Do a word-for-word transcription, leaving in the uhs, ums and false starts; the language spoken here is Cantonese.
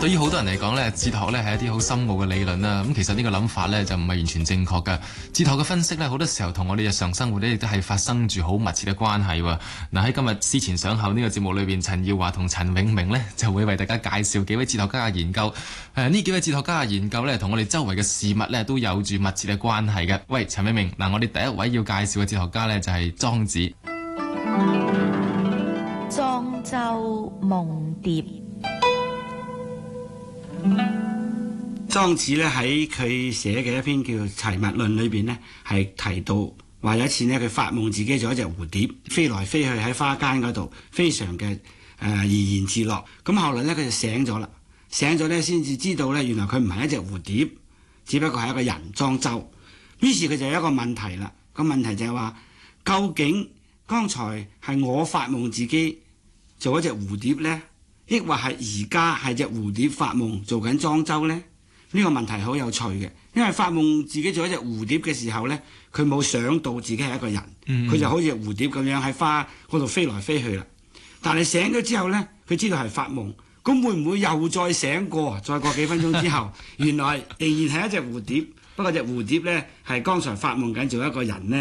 對於好多人嚟講咧，哲學咧係一啲好深奧嘅理論啦。咁其實呢個諗法咧就唔係完全正確㗎。哲學嘅分析咧，好多時候同我哋日常生活咧亦都係發生住好密切嘅關係喎。嗱，喺今日思前想後呢個節目裏邊，陳耀華同陳永明呢就會為大家介紹幾位哲學家嘅研究。誒、呃，呢幾位哲學家嘅研究咧，同我哋周圍嘅事物咧都有住密切嘅關係嘅。喂，陳永明，嗱，我哋第一位要介紹嘅哲學家咧就係莊子。 莊周夢蝶。 莊子咧喺佢寫嘅一篇叫《齊物論》裏邊呢，係提到話有一次呢，佢發夢自己做一隻蝴蝶，飛來飛去喺花間嗰度，非常嘅誒怡然自樂。咁後來呢，佢就醒咗啦，醒咗呢，先至知道呢，原來佢唔係一隻蝴蝶，只不過係一個人莊周。於是佢就有一個問題啦，個問題就係話，究竟剛才係我發夢自己做一隻蝴蝶呢，抑或係而家係隻蝴蝶發夢做緊莊周呢？呢個問題好有趣嘅，因為發夢自己做一隻蝴蝶嘅時候呢，佢冇想到自己係一個人，佢、嗯、就好似蝴蝶咁樣喺花嗰度飛來飛去啦。但係醒咗之後呢，佢知道係發夢，咁會唔會又再醒過？再過幾分鐘之後，原來仍然係一隻蝴蝶，不過隻蝴蝶呢係剛才發夢緊做一個人呢。